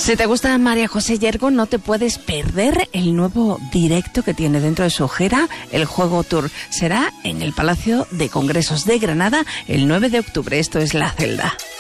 Si te gusta María José Yergo, no te puedes perder el nuevo directo que tiene dentro de su gira, el Juego Tour. Será en el Palacio de Congresos de Granada el 9 de octubre. Esto es La Celda.